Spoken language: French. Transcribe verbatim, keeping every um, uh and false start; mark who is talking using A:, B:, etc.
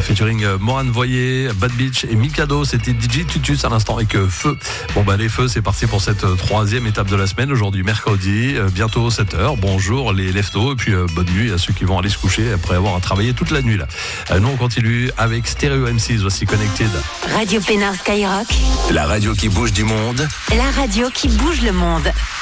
A: featuring Morane Voyer, Bad Beach et Mikado. C'était D J Tutus à l'instant avec Feu. Bon bah les feux, c'est parti pour cette troisième étape de la semaine. Aujourd'hui mercredi, euh, bientôt sept heures. Bonjour les leftos et puis euh, bonne nuit à ceux qui vont aller se coucher après avoir travaillé toute la nuit là. Euh, nous on continue avec Stereo M six. Voici Connected.
B: Radio Pénard Skyrock.
C: La radio qui bouge du monde.
B: La radio qui bouge le monde.